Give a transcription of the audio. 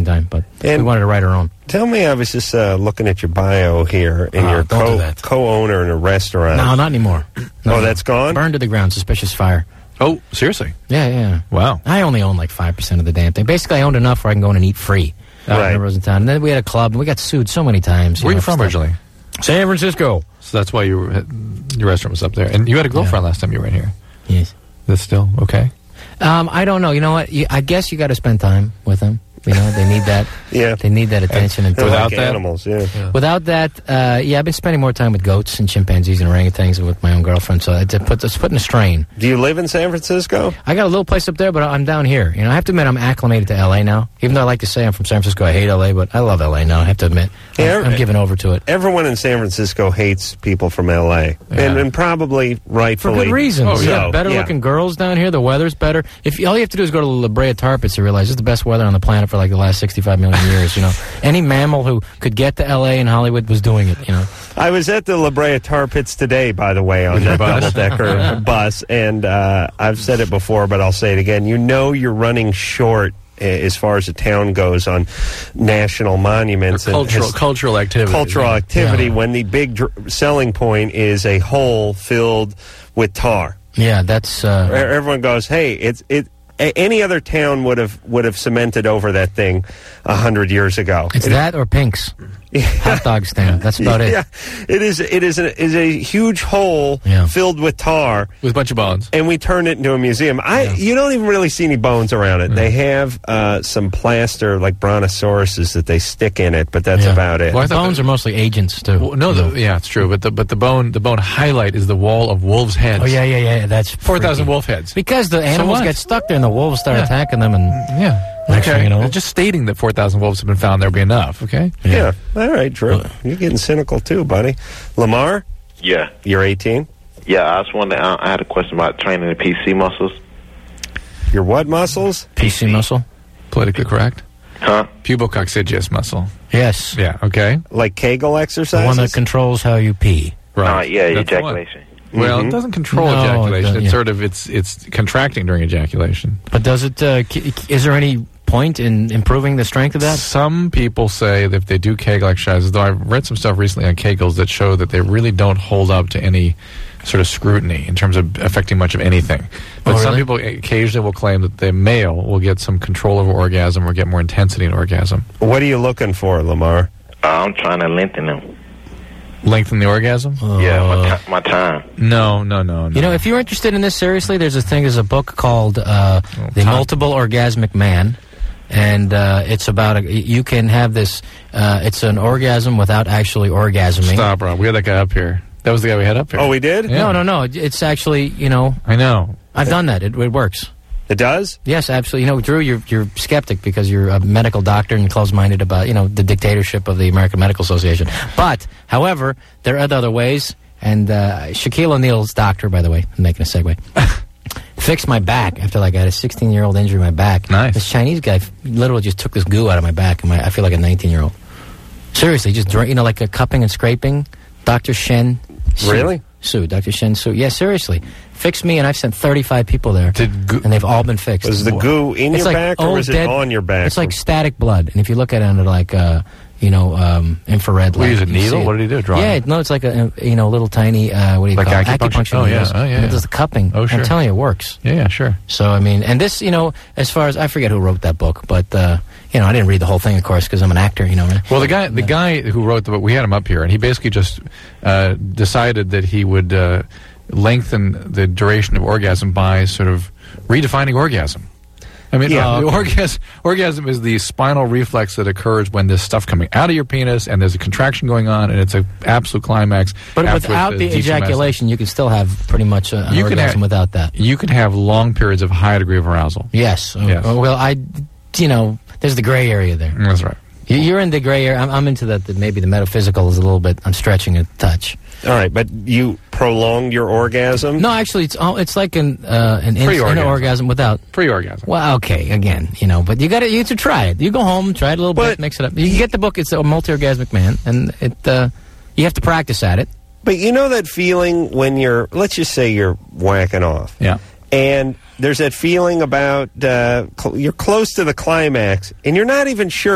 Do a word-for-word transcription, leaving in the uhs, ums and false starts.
time, but And we wanted to write our own. Tell me, I was just uh, looking at your bio here, and Oh, you're don't do co- that. co-owner in a restaurant. No, not anymore. No, Oh, that's gone? Burned to the ground, suspicious fire. Oh, seriously? Yeah, yeah. Wow. I only own like five percent of the damn thing. Basically, I owned enough where I can go in and eat free. Uh, Right. in Rosentown. And then we had a club, and we got sued so many times. Where are know, you from for stuff. originally? San Francisco. So that's why you were, your restaurant was up there. And you had a girlfriend last time you were in here. Yes. That's still okay? Um, I don't know. You know what? You, I guess you got to spend time with them. You know, they need that. Yeah. They need that attention. And They're Without like that? animals, yeah. Yeah. Without that, uh, yeah, I've been spending more time with goats and chimpanzees and orangutans with my own girlfriend, so it's, it puts, it's putting a strain. Do you live in San Francisco? I got a little place up there, but I'm down here. You know, I have to admit I'm acclimated to L A now. Even though I like to say I'm from San Francisco, I hate L A, but I love L A now. I have to admit, I'm, Yeah, I'm giving over to it. Everyone in San Francisco hates people from L A, Yeah. and, and probably For rightfully good reasons. Oh, you yeah. got better Yeah. looking girls down here. The weather's better. If all you have to do is go to the La Brea Tar Pits to realize it's the best weather on the planet for like the last sixty-five million years. You know, any mammal who could get to L A and Hollywood was doing it. You know, I was at the La Brea Tar Pits today, by the way, on With your that bus? double-decker bus, and uh, I've said it before, but I'll say it again. You know you're running short uh, as far as the town goes on national monuments. and Cultural, his- cultural activity. cultural activity Yeah. when the big dr- selling point is a hole filled with tar. yeah, that's E- uh, Everyone goes, "Hey, it's it." a- Any other town would have would have cemented over that thing a hundred years ago. it's It- that or Pink's hot dog stand. That's about it. Yeah, it is. It is a, is a huge hole Yeah. filled with tar, With a bunch of bones. and we turned it into a museum. I Yeah. you don't even really see any bones around it. They have uh, some plaster like brontosauruses that they stick in it, but that's Yeah. about it. Well, I The thought bones that- are mostly agents too. Well, no, the, yeah, it's true. But the but the bone the bone highlight is the wall of wolves' heads. Oh yeah, yeah, yeah. That's four thousand freaky. wolf heads. Because the animals what? get stuck there and the wolves start Yeah. attacking them, and Yeah. Next Okay. thing you know- Just stating that four thousand wolves have been found there will be enough. Okay. Yeah. All right, Drew. You're getting cynical too, buddy. Lamar, Yeah. you're eighteen. Yeah, I was wondering, I I had a question about training the P C muscles. Your what muscles? P C muscle. Politically correct. Huh? Pubococcygeus muscle. Yes, Yeah. Okay. Like Kegel the exercises? one that controls how you pee. Uh, yeah, That's the one. ejaculation. Well, Mhm. it doesn't control No, it ejaculation. doesn't, It's yeah. sort of it's it's contracting during ejaculation. But does it? Uh, k- is there any point in improving the strength of that? Some people say that if they do Kegel exercises, though I've read some stuff recently on Kegels that show that they really don't hold up to any sort of scrutiny in terms of affecting much of anything. But Oh, some really? people occasionally will claim that the male will get some control over orgasm or get more intensity in orgasm. What are you looking for, Lamar? Uh, I'm trying to lengthen them. Lengthen the orgasm? yeah, Uh, my, ti my time. No, no, no, no. You know, if you're interested in this seriously, there's a thing. There's a book called uh, Oh, "The Tom. Multiple Orgasmic Man," and uh, it's about a, you can have this. Uh, it's an orgasm without actually orgasming. Stop, Rob. We had that guy up here. That was the guy we had up here. Oh, we did? Yeah. No, no, no. It's actually, you know, I know. I've done that. It, it works. It does? Yes, absolutely. You know, Drew, you're you're skeptic because you're a medical doctor and closed-minded about, you know, the dictatorship of the American Medical Association. But, however, there are other ways. And uh, Shaquille O'Neal's doctor, by the way, I'm making a segue, fixed my back after like I had a sixteen-year-old injury in my back. Nice. This Chinese guy f- literally just took this goo out of my back, and my, I feel like a nineteen-year-old. Seriously, just dra- you know, like a cupping and scraping. Doctor Shen. Su. Really? Su. Doctor Shen Su. Yeah, seriously. Fixed me, and I've sent thirty-five people there. Did go- and they've all been fixed. Was the goo in It's your like back or old was it dead- on your back? It's like static blood, and if you look at it under like uh, you know um, infrared We light, use a you needle? see it. What did he do? Draw Yeah, it? no, it's like a you know little tiny uh, what do you Like call it? acupuncture? Oh, yeah. needles. Oh, yeah, And it yeah. does the cupping. Oh, sure. I'm telling you, it works. Yeah, yeah, sure. So I mean, and this you know, as far as I forget who wrote that book, but uh, you know, I didn't read the whole thing, of course, because I'm an actor. You know. Man. Well, the guy, the guy who wrote the book, we had him up here, and he basically just uh, decided that he would uh, lengthen the duration of orgasm by sort of redefining orgasm. I mean, Yeah. uh, the orgasm, orgasm is the spinal reflex that occurs when there's stuff coming out of your penis and there's a contraction going on, and it's an absolute climax. But after without it's, the uh, detumescent. ejaculation, you can still have pretty much a, an You can orgasm have- without that. You can have long periods of high degree of arousal. Yes. Uh, Yes. Well, I, you know, there's the gray area there. That's right. You- You're in the gray area. I'm, I'm into that. that maybe the metaphysical is a little bit. I'm stretching a touch. All right, but you prolonged your orgasm? No, actually, it's oh, it's like an uh, an in, Pre-orgasm. inner orgasm without. Pre-orgasm. Well, okay, again, you know, but you got to you have to try it. You go home, try it a little But- bit, mix it up. You can get the book. It's a multi-orgasmic man, and it uh, you have to practice at it. But you know that feeling when you're, let's just say you're whacking off. Yeah. And there's that feeling about uh, cl- you're close to the climax, and you're not even sure